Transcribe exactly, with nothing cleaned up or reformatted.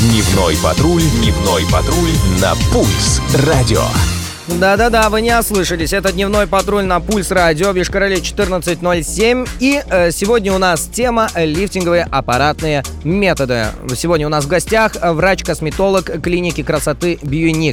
Дневной патруль, дневной патруль на Пульс радио. Да-да-да, вы не ослышались. Это дневной патруль на Пульс радио в Йошкар-Оле четырнадцать ноль семь. И э, сегодня у нас тема лифтинговые аппаратные методы. Сегодня у нас в гостях врач-косметолог клиники красоты Бьюник.